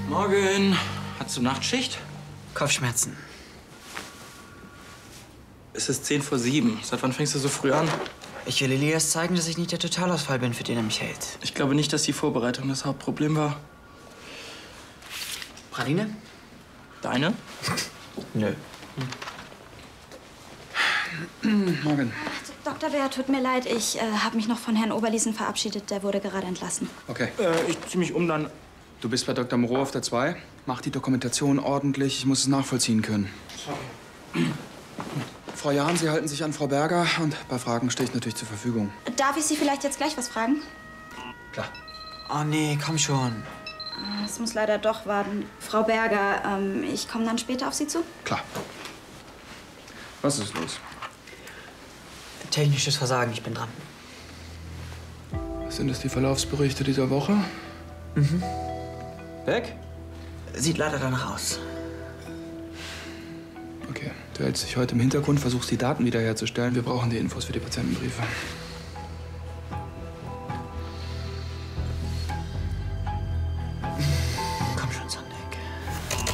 Morgen. Hast du Nachtschicht? Kopfschmerzen. Es ist 6:50. Seit wann fängst du so früh an? Ich will Elias zeigen, dass ich nicht der Totalausfall bin, für den er mich hält. Ich glaube nicht, dass die Vorbereitung das Hauptproblem war. Praline? Deine? Nö. Morgen. Dr. Wehr, tut mir leid, ich habe mich noch von Herrn Oberliesen verabschiedet. Der wurde gerade entlassen. Okay. Ich zieh mich um dann. Du bist bei Dr. Moreau auf der 2. Mach die Dokumentation ordentlich. Ich muss es nachvollziehen können. Sorry. Frau Jahn, Sie halten sich an Frau Berger und bei Fragen stehe ich natürlich zur Verfügung. Darf ich Sie vielleicht jetzt gleich was fragen? Klar. Oh nee, komm schon. Es muss leider doch warten. Frau Berger, ich komme dann später auf Sie zu. Klar. Was ist los? Technisches Versagen, ich bin dran. Sind das die Verlaufsberichte dieser Woche? Mhm. Weg? Sieht leider danach aus. Okay. Du hältst dich heute im Hintergrund, versuchst die Daten wiederherzustellen. Wir brauchen die Infos für die Patientenbriefe.